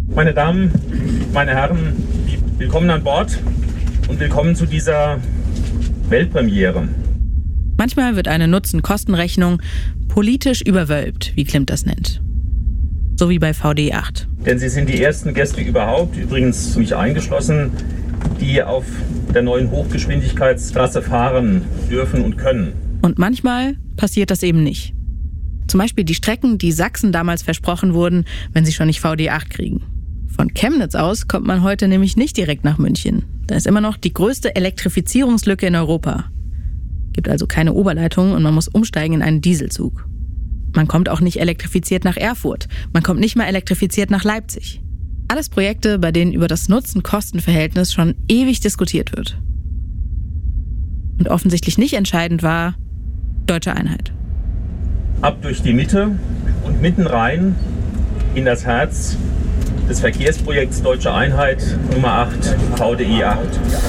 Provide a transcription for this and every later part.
Meine Damen, meine Herren, willkommen an Bord und willkommen zu dieser Weltpremiere. Manchmal wird eine Nutzen-Kosten-Rechnung politisch überwölbt, wie Klimt das nennt. So wie bei VDE 8. Denn Sie sind die ersten Gäste überhaupt, übrigens mich eingeschlossen, die auf der neuen Hochgeschwindigkeitstrasse fahren dürfen und können. Und manchmal passiert das eben nicht. Zum Beispiel die Strecken, die Sachsen damals versprochen wurden, wenn sie schon nicht VDE 8 kriegen. Von Chemnitz aus kommt man heute nämlich nicht direkt nach München. Da ist immer noch die größte Elektrifizierungslücke in Europa. Gibt also keine Oberleitung und man muss umsteigen in einen Dieselzug. Man kommt auch nicht elektrifiziert nach Erfurt. Man kommt nicht mal elektrifiziert nach Leipzig. Alles Projekte, bei denen über das Nutzen-Kosten-Verhältnis schon ewig diskutiert wird. Und offensichtlich nicht entscheidend war Deutsche Einheit. Ab durch die Mitte und mitten rein in das Herz des Verkehrsprojekts Deutsche Einheit Nummer 8, VDE 8.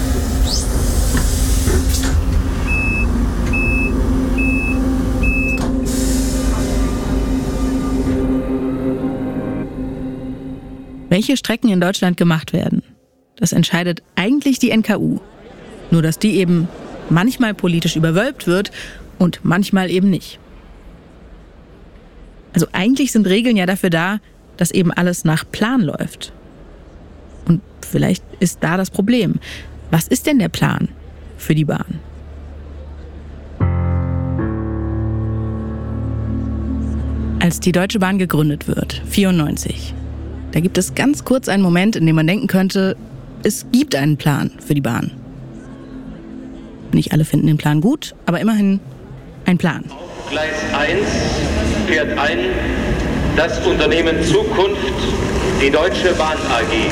Welche Strecken in Deutschland gemacht werden, das entscheidet eigentlich die NKU. Nur dass die eben manchmal politisch überwölbt wird und manchmal eben nicht. Also eigentlich sind Regeln ja dafür da, dass eben alles nach Plan läuft. Und vielleicht ist da das Problem. Was ist denn der Plan für die Bahn? Als die Deutsche Bahn gegründet wird, 1994, da gibt es ganz kurz einen Moment, in dem man denken könnte, es gibt einen Plan für die Bahn. Nicht alle finden den Plan gut, aber immerhin ein Plan. Auf Gleis 1 fährt ein das Unternehmen Zukunft, die Deutsche Bahn AG.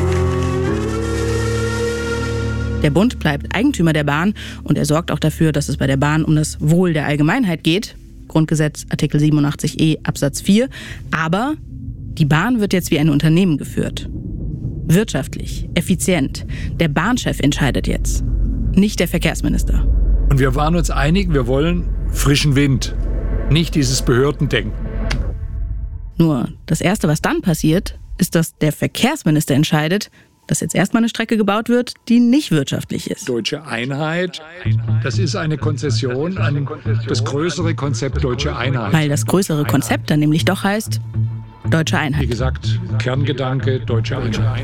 Der Bund bleibt Eigentümer der Bahn und er sorgt auch dafür, dass es bei der Bahn um das Wohl der Allgemeinheit geht. Grundgesetz Artikel 87e Absatz 4. Aber die Bahn wird jetzt wie ein Unternehmen geführt. Wirtschaftlich, effizient. Der Bahnchef entscheidet jetzt, nicht der Verkehrsminister. Und wir waren uns einig, wir wollen frischen Wind, nicht dieses Behördendenken. Nur das Erste, was dann passiert, ist, dass der Verkehrsminister entscheidet, dass jetzt erstmal eine Strecke gebaut wird, die nicht wirtschaftlich ist. Deutsche Einheit, das ist eine Konzession an das größere Konzept Deutsche Einheit. Weil das größere Konzept dann nämlich doch heißt Deutsche Einheit. Wie gesagt, Kerngedanke Deutsche Einheit.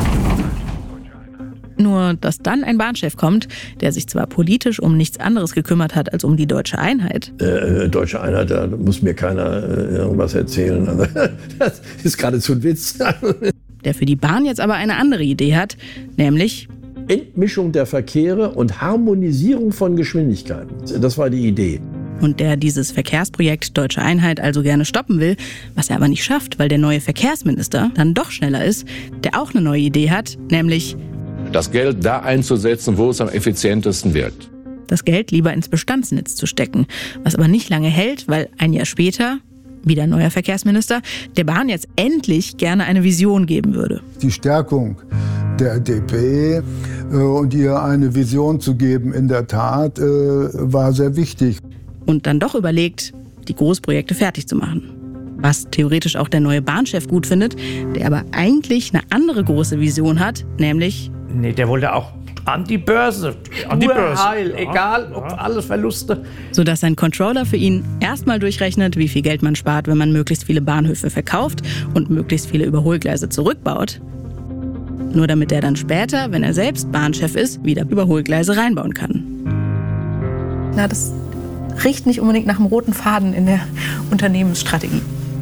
Nur, dass dann ein Bahnchef kommt, der sich zwar politisch um nichts anderes gekümmert hat als um die Deutsche Einheit. Deutsche Einheit, da muss mir keiner irgendwas erzählen. Also, das ist geradezu ein Witz. Der für die Bahn jetzt aber eine andere Idee hat, nämlich Entmischung der Verkehre und Harmonisierung von Geschwindigkeiten. Das war die Idee. Und der dieses Verkehrsprojekt Deutsche Einheit also gerne stoppen will, was er aber nicht schafft, weil der neue Verkehrsminister dann doch schneller ist, der auch eine neue Idee hat, nämlich das Geld da einzusetzen, wo es am effizientesten wirkt. Das Geld lieber ins Bestandsnetz zu stecken, was aber nicht lange hält, weil ein Jahr später, wieder ein neuer Verkehrsminister, der Bahn jetzt endlich gerne eine Vision geben würde. Die Stärkung der DP und ihr eine Vision zu geben, in der Tat, war sehr wichtig. Und dann doch überlegt, die Großprojekte fertig zu machen. Was theoretisch auch der neue Bahnchef gut findet, der aber eigentlich eine andere große Vision hat, nämlich Nee, der wollte auch an die Börse. Heil, egal, ob alles Verluste. Sodass sein Controller für ihn erstmal durchrechnet, wie viel Geld man spart, wenn man möglichst viele Bahnhöfe verkauft und möglichst viele Überholgleise zurückbaut. Nur damit er dann später, wenn er selbst Bahnchef ist, wieder Überholgleise reinbauen kann. Na, das riecht nicht unbedingt nach einem roten Faden in der Unternehmensstrategie.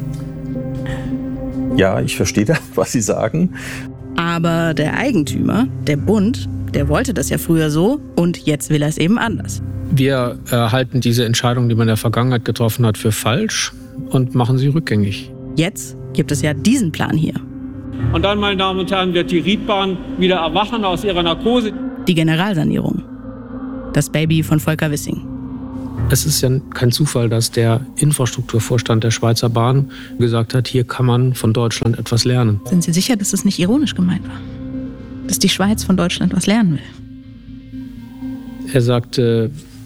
Ja, ich verstehe da, was Sie sagen. Aber der Eigentümer, der Bund, der wollte das ja früher so und jetzt will er es eben anders. Wir halten diese Entscheidung, die man in der Vergangenheit getroffen hat, für falsch und machen sie rückgängig. Jetzt gibt es ja diesen Plan hier. Und dann, meine Damen und Herren, wird die Riedbahn wieder erwachen aus ihrer Narkose. Die Generalsanierung. Das Baby von Volker Wissing. Es ist ja kein Zufall, dass der Infrastrukturvorstand der Schweizer Bahn gesagt hat, hier kann man von Deutschland etwas lernen. Sind Sie sicher, dass das nicht ironisch gemeint war? Dass die Schweiz von Deutschland was lernen will? Er sagte,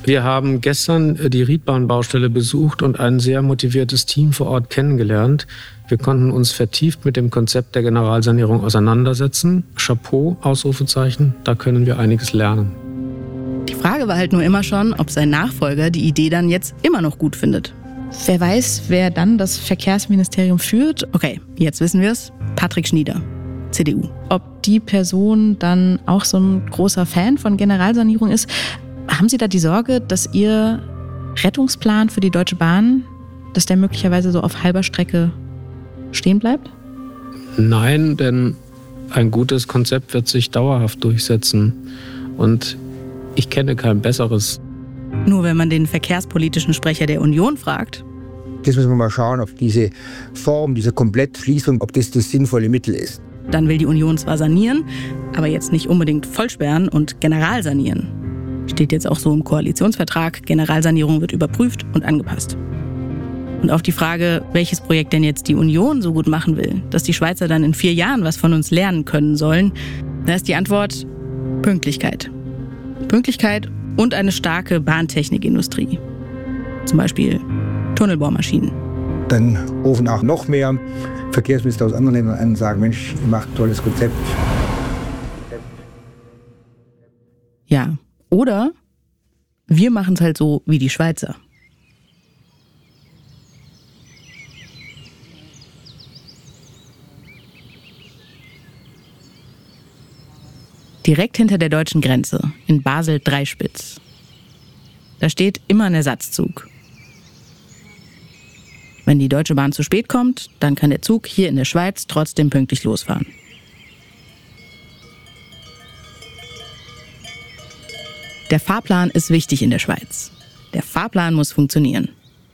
Wir haben gestern die Riedbahnbaustelle besucht und ein sehr motiviertes Team vor Ort kennengelernt. Wir konnten uns vertieft mit dem Konzept der Generalsanierung auseinandersetzen. Chapeau, Ausrufezeichen, da können wir einiges lernen. Die Frage war halt nur immer schon, ob sein Nachfolger die Idee dann jetzt immer noch gut findet. Wer weiß, wer dann das Verkehrsministerium führt? Okay, jetzt wissen wir es. Patrick Schnieder, CDU. Ob die Person dann auch so ein großer Fan von Generalsanierung ist? Haben Sie da die Sorge, dass Ihr Rettungsplan für die Deutsche Bahn, dass der möglicherweise so auf halber Strecke stehen bleibt? Nein, denn ein gutes Konzept wird sich dauerhaft durchsetzen. Und ich kenne kein besseres. Nur wenn man den verkehrspolitischen Sprecher der Union fragt. Das müssen wir mal schauen, ob diese Form, diese Komplettschließung, ob das sinnvolle Mittel ist. Dann will die Union zwar sanieren, aber jetzt nicht unbedingt vollsperren und generalsanieren. Steht jetzt auch so im Koalitionsvertrag, Generalsanierung wird überprüft und angepasst. Und auf die Frage, welches Projekt denn jetzt die Union so gut machen will, dass die Schweizer dann in 4 Jahren was von uns lernen können sollen, da ist die Antwort Pünktlichkeit. Pünktlichkeit und eine starke Bahntechnikindustrie. Zum Beispiel Tunnelbohrmaschinen. Dann rufen auch noch mehr Verkehrsminister aus anderen Ländern an und sagen, Mensch, ihr macht ein tolles Konzept. Ja, oder wir machen es halt so wie die Schweizer. Direkt hinter der deutschen Grenze, in Basel-Dreispitz. Da steht immer ein Ersatzzug. Wenn die Deutsche Bahn zu spät kommt, dann kann der Zug hier in der Schweiz trotzdem pünktlich losfahren. Der Fahrplan ist wichtig in der Schweiz. Der Fahrplan muss funktionieren.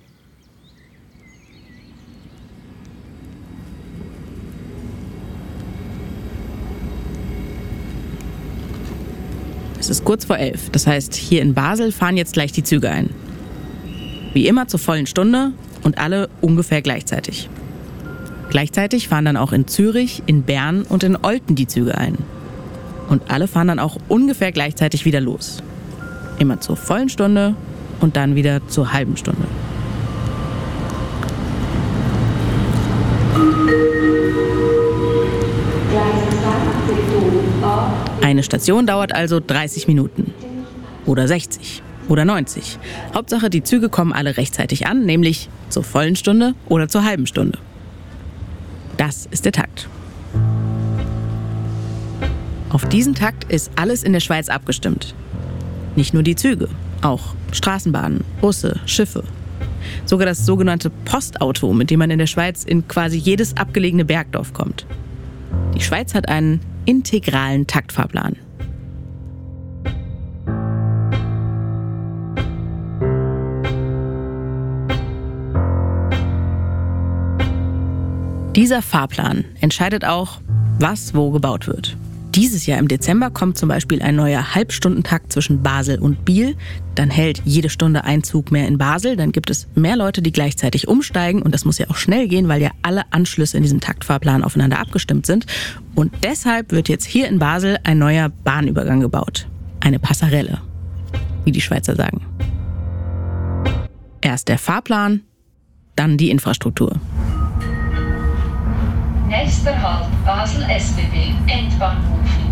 Es ist kurz vor 11. Das heißt, hier in Basel fahren jetzt gleich die Züge ein. Wie immer zur vollen Stunde und alle ungefähr gleichzeitig. Gleichzeitig fahren dann auch in Zürich, in Bern und in Olten die Züge ein. Und alle fahren dann auch ungefähr gleichzeitig wieder los. Immer zur vollen Stunde und dann wieder zur halben Stunde. Eine Station dauert also 30 Minuten. Oder 60. Oder 90. Hauptsache, die Züge kommen alle rechtzeitig an, nämlich zur vollen Stunde oder zur halben Stunde. Das ist der Takt. Auf diesen Takt ist alles in der Schweiz abgestimmt. Nicht nur die Züge, auch Straßenbahnen, Busse, Schiffe. Sogar das sogenannte Postauto, mit dem man in der Schweiz in quasi jedes abgelegene Bergdorf kommt. Die Schweiz hat einen integralen Taktfahrplan. Dieser Fahrplan entscheidet auch, was wo gebaut wird. Dieses Jahr im Dezember kommt zum Beispiel ein neuer Halbstundentakt zwischen Basel und Biel. Dann hält jede Stunde ein Zug mehr in Basel. Dann gibt es mehr Leute, die gleichzeitig umsteigen. Und das muss ja auch schnell gehen, weil ja alle Anschlüsse in diesem Taktfahrplan aufeinander abgestimmt sind. Und deshalb wird jetzt hier in Basel ein neuer Bahnübergang gebaut. Eine Passerelle, wie die Schweizer sagen. Erst der Fahrplan, dann die Infrastruktur. Nächster Halt Basel SBB, Endbahnhof.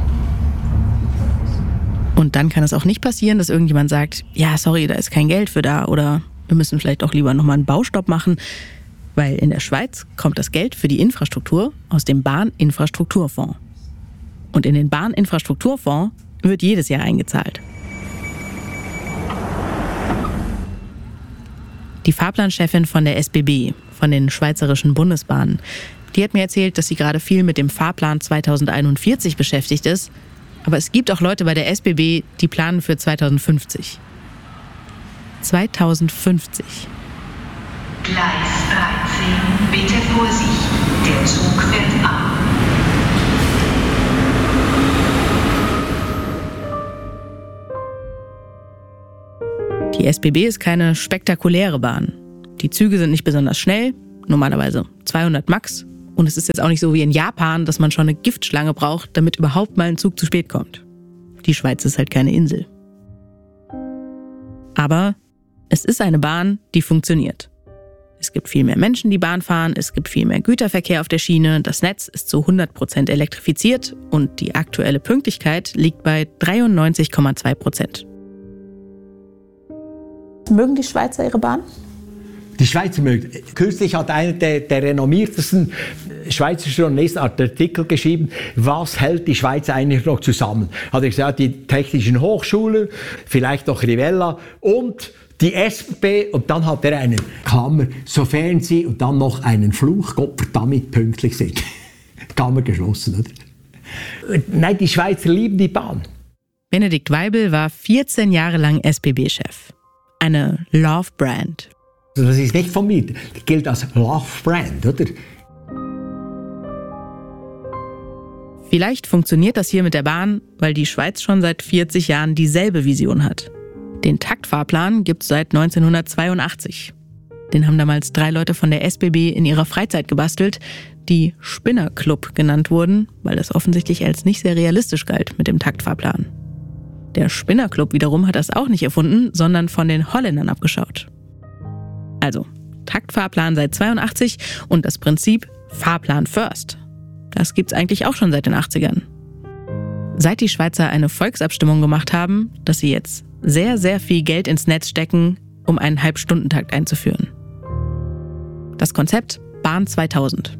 Und dann kann es auch nicht passieren, dass irgendjemand sagt, ja, sorry, da ist kein Geld für da oder wir müssen vielleicht auch lieber nochmal einen Baustopp machen, weil in der Schweiz kommt das Geld für die Infrastruktur aus dem Bahninfrastrukturfonds. Und in den Bahninfrastrukturfonds wird jedes Jahr eingezahlt. Die Fahrplanchefin von der SBB, von den Schweizerischen Bundesbahnen, die hat mir erzählt, dass sie gerade viel mit dem Fahrplan 2041 beschäftigt ist. Aber es gibt auch Leute bei der SBB, die planen für 2050. 2050. Gleis 13, bitte Vorsicht, der Zug fährt ab. Die SBB ist keine spektakuläre Bahn. Die Züge sind nicht besonders schnell, normalerweise 200 Max. Und es ist jetzt auch nicht so wie in Japan, dass man schon eine Giftschlange braucht, damit überhaupt mal ein Zug zu spät kommt. Die Schweiz ist halt keine Insel. Aber es ist eine Bahn, die funktioniert. Es gibt viel mehr Menschen, die Bahn fahren, es gibt viel mehr Güterverkehr auf der Schiene, das Netz ist zu 100% elektrifiziert und die aktuelle Pünktlichkeit liegt bei 93,2%. Mögen die Schweizer ihre Bahn? Die Schweizer mögen. Kürzlich hat einer der renommiertesten schweizerischen Journalisten einen Artikel geschrieben, was hält die Schweiz eigentlich noch zusammen? Hat er gesagt, die technischen Hochschulen, vielleicht noch Rivella und die SBB, und dann hat er einen Klammer, sofern sie und dann noch einen Fluch, Gott verdammt pünktlich sind. Klammer geschlossen, oder? Nein, die Schweizer lieben die Bahn. Benedikt Weibel war 14 Jahre lang SBB-Chef. Eine Love-Brand. Das ist nicht von mir, das gilt als Love-Brand, oder? Vielleicht funktioniert das hier mit der Bahn, weil die Schweiz schon seit 40 Jahren dieselbe Vision hat. Den Taktfahrplan gibt's seit 1982. Den haben damals 3 Leute von der SBB in ihrer Freizeit gebastelt, die Spinnerclub genannt wurden, weil das offensichtlich als nicht sehr realistisch galt mit dem Taktfahrplan. Der Spinnerclub wiederum hat das auch nicht erfunden, sondern von den Holländern abgeschaut. Also, Taktfahrplan seit 82 und das Prinzip Fahrplan first. Das gibt's eigentlich auch schon seit den 80ern. Seit die Schweizer eine Volksabstimmung gemacht haben, dass sie jetzt sehr, sehr viel Geld ins Netz stecken, um einen Halbstundentakt einzuführen. Das Konzept Bahn 2000.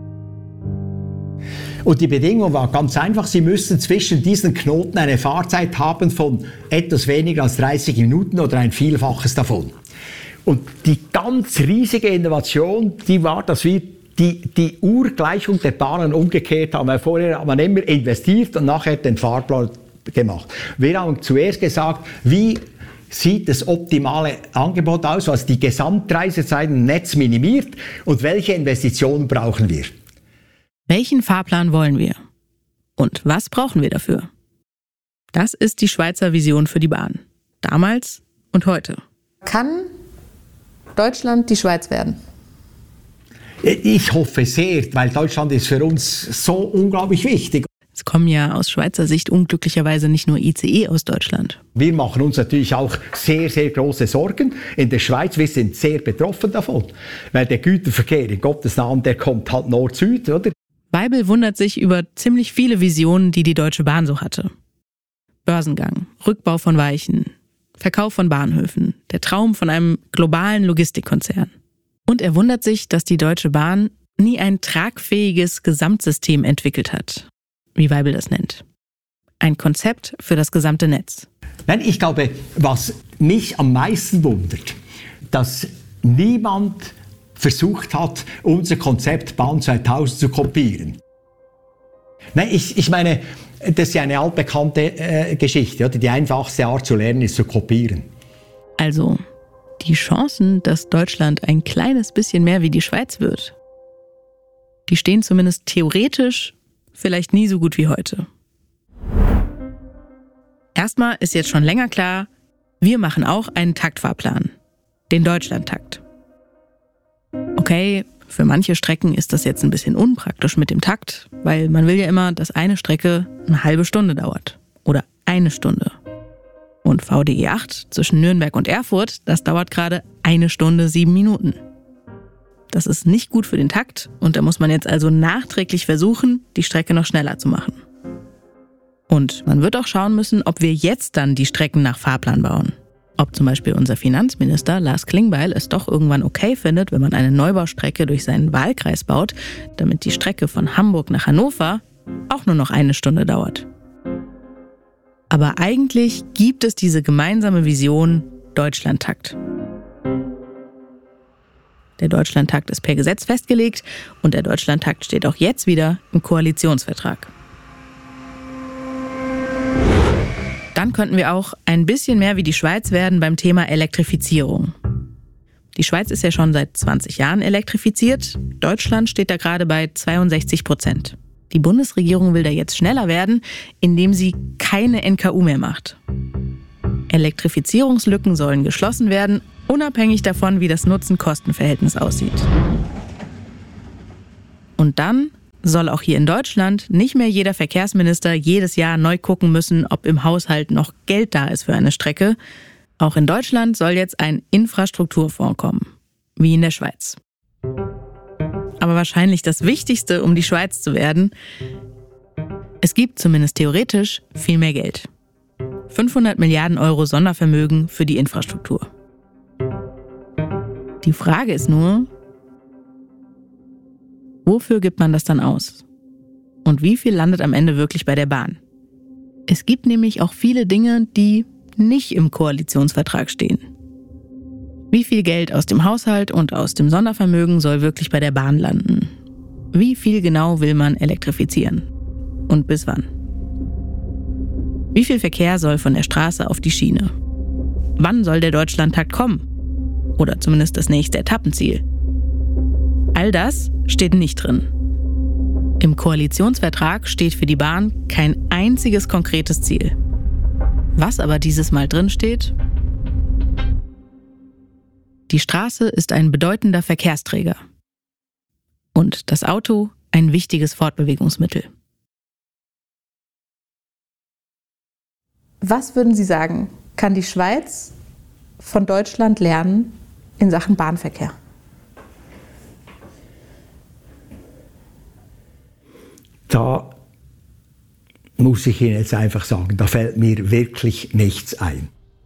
Und die Bedingung war ganz einfach, Sie müssen zwischen diesen Knoten eine Fahrzeit haben von etwas weniger als 30 Minuten oder ein Vielfaches davon. Und die ganz riesige Innovation, die war, dass wir die Urgleichung der Bahnen umgekehrt haben. Weil vorher hat man immer investiert und nachher den Fahrplan gemacht. Wir haben zuerst gesagt, wie sieht das optimale Angebot aus, was die Gesamtreisezeit im Netz minimiert und welche Investitionen brauchen wir? Welchen Fahrplan wollen wir? Und was brauchen wir dafür? Das ist die Schweizer Vision für die Bahn. Damals und heute. Kann Deutschland die Schweiz werden? Ich hoffe sehr, weil Deutschland ist für uns so unglaublich wichtig. Es kommen ja aus Schweizer Sicht unglücklicherweise nicht nur ICE aus Deutschland. Wir machen uns natürlich auch sehr, sehr große Sorgen. In der Schweiz, wir sind sehr betroffen davon. Weil der Güterverkehr, in Gottes Namen, der kommt halt Nord-Süd, oder? Weibel wundert sich über ziemlich viele Visionen, die die Deutsche Bahn so hatte. Börsengang, Rückbau von Weichen, Verkauf von Bahnhöfen, der Traum von einem globalen Logistikkonzern. Und er wundert sich, dass die Deutsche Bahn nie ein tragfähiges Gesamtsystem entwickelt hat, wie Weibel das nennt. Ein Konzept für das gesamte Netz. Nein, ich glaube, was mich am meisten wundert, dass niemand versucht hat, unser Konzept Bahn 2000 zu kopieren. Nein, ich meine, das ist ja eine altbekannte Geschichte. Oder? Die einfachste Art zu lernen ist zu kopieren. Also, die Chancen, dass Deutschland ein kleines bisschen mehr wie die Schweiz wird, die stehen zumindest theoretisch vielleicht nie so gut wie heute. Erstmal ist jetzt schon länger klar, wir machen auch einen Taktfahrplan, den Deutschlandtakt. Okay, für manche Strecken ist das jetzt ein bisschen unpraktisch mit dem Takt, weil man will ja immer, dass eine Strecke eine halbe Stunde dauert oder eine Stunde. Und VDE 8 zwischen Nürnberg und Erfurt, das dauert gerade 1 Stunde 7 Minuten. Das ist nicht gut für den Takt und da muss man jetzt also nachträglich versuchen, die Strecke noch schneller zu machen. Und man wird auch schauen müssen, ob wir jetzt dann die Strecken nach Fahrplan bauen. Ob zum Beispiel unser Finanzminister Lars Klingbeil es doch irgendwann okay findet, wenn man eine Neubaustrecke durch seinen Wahlkreis baut, damit die Strecke von Hamburg nach Hannover auch nur noch 1 Stunde dauert. Aber eigentlich gibt es diese gemeinsame Vision Deutschlandtakt. Der Deutschlandtakt ist per Gesetz festgelegt und der Deutschlandtakt steht auch jetzt wieder im Koalitionsvertrag. Dann könnten wir auch ein bisschen mehr wie die Schweiz werden beim Thema Elektrifizierung. Die Schweiz ist ja schon seit 20 Jahren elektrifiziert. Deutschland steht da gerade bei 62%. Die Bundesregierung will da jetzt schneller werden, indem sie keine NKU mehr macht. Elektrifizierungslücken sollen geschlossen werden, unabhängig davon, wie das Nutzen-Kosten-Verhältnis aussieht. Und dann soll auch hier in Deutschland nicht mehr jeder Verkehrsminister jedes Jahr neu gucken müssen, ob im Haushalt noch Geld da ist für eine Strecke. Auch in Deutschland soll jetzt ein Infrastrukturfonds kommen, wie in der Schweiz. Aber wahrscheinlich das Wichtigste, um die Schweiz zu werden: es gibt zumindest theoretisch viel mehr Geld. 500 Milliarden Euro Sondervermögen für die Infrastruktur. Die Frage ist nur, wofür gibt man das dann aus? Und wie viel landet am Ende wirklich bei der Bahn? Es gibt nämlich auch viele Dinge, die nicht im Koalitionsvertrag stehen. Wie viel Geld aus dem Haushalt und aus dem Sondervermögen soll wirklich bei der Bahn landen? Wie viel genau will man elektrifizieren? Und bis wann? Wie viel Verkehr soll von der Straße auf die Schiene? Wann soll der Deutschlandtakt kommen? Oder zumindest das nächste Etappenziel? All das steht nicht drin. Im Koalitionsvertrag steht für die Bahn kein einziges konkretes Ziel. Was aber dieses Mal drin steht: die Straße ist ein bedeutender Verkehrsträger und das Auto ein wichtiges Fortbewegungsmittel. Was würden Sie sagen, kann die Schweiz von Deutschland lernen in Sachen Bahnverkehr? Da muss ich Ihnen jetzt einfach sagen, da fällt mir wirklich nichts ein.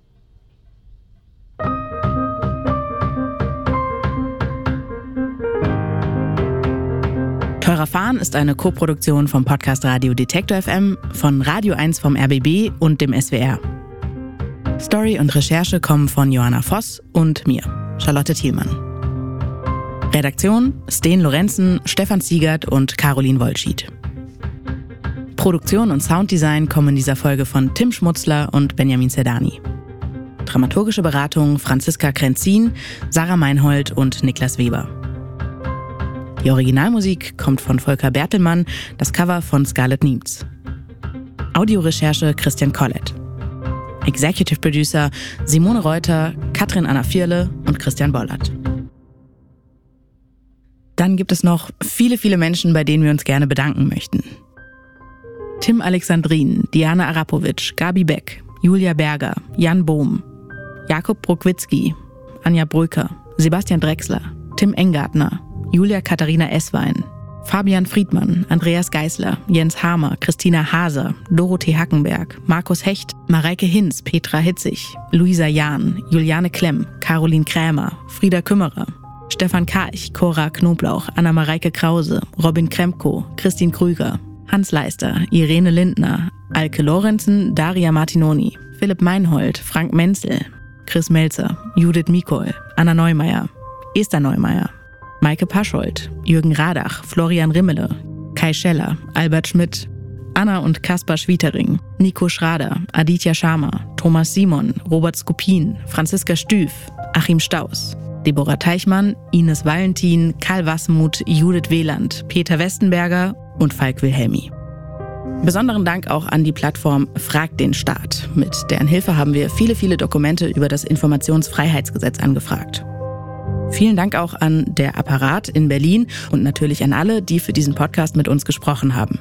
Teurer Fahren ist eine Koproduktion vom Podcast Radio Detektor FM, von Radio 1 vom RBB und dem SWR. Story und Recherche kommen von Johanna Voss und mir, Charlotte Thielmann. Redaktion: Sten Lorenzen, Stefan Ziegert und Caroline Wollschied. Produktion und Sounddesign kommen in dieser Folge von Tim Schmutzler und Benjamin Zerdani. Dramaturgische Beratung Franziska Krenzin, Sarah Meinhold und Niklas Weber. Die Originalmusik kommt von Volker Bertelmann, das Cover von Scarlett Niemz. Audiorecherche Christian Collett. Executive Producer Simone Reuter, Katrin Anna Vierle und Christian Bollert. Dann gibt es noch viele, viele Menschen, bei denen wir uns gerne bedanken möchten. Tim Alexandrin, Diana Arapovic, Gabi Beck, Julia Berger, Jan Bohm, Jakob Bruckwitzki, Anja Bröker, Sebastian Drechsler, Tim Engartner, Julia Katharina Esswein, Fabian Friedmann, Andreas Geisler, Jens Hamer, Christina Haser, Dorothee Hackenberg, Markus Hecht, Mareike Hinz, Petra Hitzig, Luisa Jahn, Juliane Klemm, Caroline Krämer, Frieda Kümmerer, Stefan Karch, Cora Knoblauch, Anna-Mareike Krause, Robin Kremko, Christine Krüger, Hans Leister, Irene Lindner, Alke Lorenzen, Daria Martinoni, Philipp Meinhold, Frank Menzel, Chris Melzer, Judith Mikol, Anna Neumeier, Esther Neumeier, Maike Paschold, Jürgen Radach, Florian Rimmele, Kai Scheller, Albert Schmidt, Anna und Kaspar Schwietering, Nico Schrader, Aditya Sharma, Thomas Simon, Robert Skupin, Franziska Stüff, Achim Staus, Deborah Teichmann, Ines Valentin, Karl Wasmuth, Judith Wieland, Peter Westenberger und Falk Wilhelmi. Besonderen Dank auch an die Plattform Frag den Staat. Mit deren Hilfe haben wir viele, viele Dokumente über das Informationsfreiheitsgesetz angefragt. Vielen Dank auch an der Apparat in Berlin und natürlich an alle, die für diesen Podcast mit uns gesprochen haben.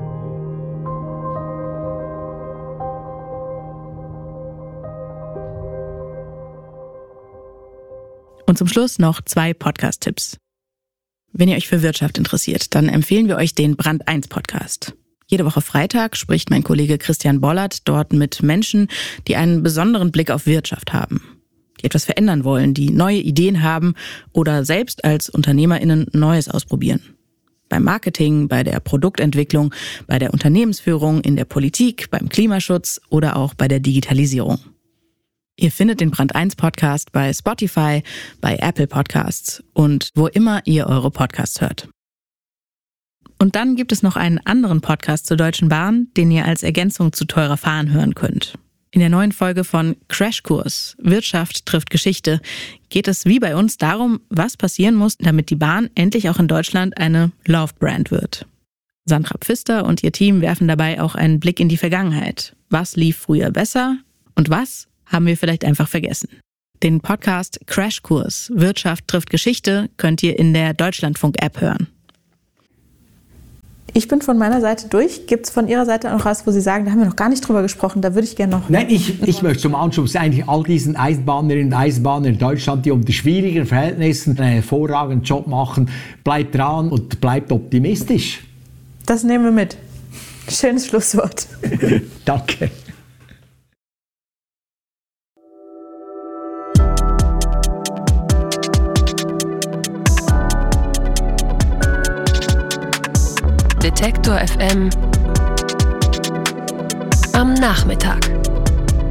Und zum Schluss noch 2 Podcast-Tipps. Wenn ihr euch für Wirtschaft interessiert, dann empfehlen wir euch den Brand 1 Podcast. Jede Woche Freitag spricht mein Kollege Christian Bollert dort mit Menschen, die einen besonderen Blick auf Wirtschaft haben, die etwas verändern wollen, die neue Ideen haben oder selbst als UnternehmerInnen Neues ausprobieren. Beim Marketing, bei der Produktentwicklung, bei der Unternehmensführung, in der Politik, beim Klimaschutz oder auch bei der Digitalisierung. Ihr findet den Brand 1 Podcast bei Spotify, bei Apple Podcasts und wo immer ihr eure Podcasts hört. Und dann gibt es noch einen anderen Podcast zur Deutschen Bahn, den ihr als Ergänzung zu Teurer Fahren hören könnt. In der neuen Folge von Crashkurs, Wirtschaft trifft Geschichte, geht es wie bei uns darum, was passieren muss, damit die Bahn endlich auch in Deutschland eine Love-Brand wird. Sandra Pfister und ihr Team werfen dabei auch einen Blick in die Vergangenheit. Was lief früher besser und was haben wir vielleicht einfach vergessen? Den Podcast Crashkurs, Wirtschaft trifft Geschichte könnt ihr in der Deutschlandfunk-App hören. Ich bin von meiner Seite durch. Gibt es von Ihrer Seite noch was, wo Sie sagen, da haben wir noch gar nicht drüber gesprochen, da würde ich gerne noch... Nein, ich möchte zum Anschluss eigentlich all diesen Eisenbahnerinnen und Eisenbahnern in Deutschland, die unter schwierigen Verhältnissen einen hervorragenden Job machen, bleibt dran und bleibt optimistisch. Das nehmen wir mit. Schönes Schlusswort. Danke. Detektor FM am Nachmittag.